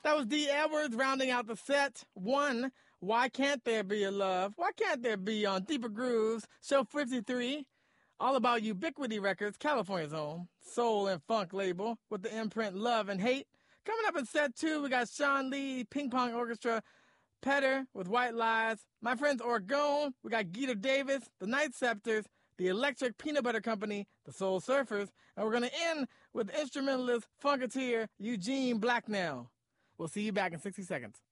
That was D. Edwards rounding out the set. One, Why Can't There Be a Love? Why Can't There Be on Deeper Grooves, Show 53. All about Ubiquity Records, California's home. Soul and funk label with the imprint Love and Hate. Coming up in set 2, we got Sean Lee, Ping Pong Orchestra, Petter with White Lies. My friends Orgone, we got Gita Davis, the Night Scepters, the Electric Peanut Butter Company, the Soul Surfers, and we're going to end with instrumentalist, funketeer Eugene Blacknell. We'll see you back in 60 seconds.